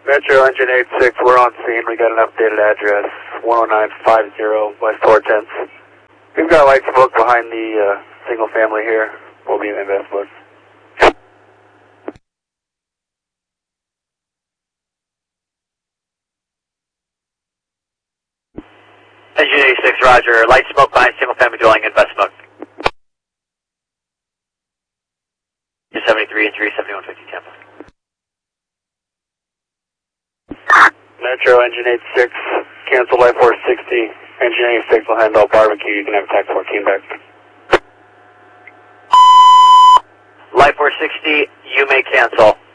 Metro Engine 86, we're on scene. We got an updated address, 10950 West 410th. We've got light smoke behind the single family here. We'll be in invest mode. Engine 86, roger. Light smoke behind single family dwelling, invest mode. 273 and 37150 Tampa. Metro Engine 86, cancel Light Force 60. Engine 86 will handle barbecue. You can have TAC 14 back. Light 460, you may cancel.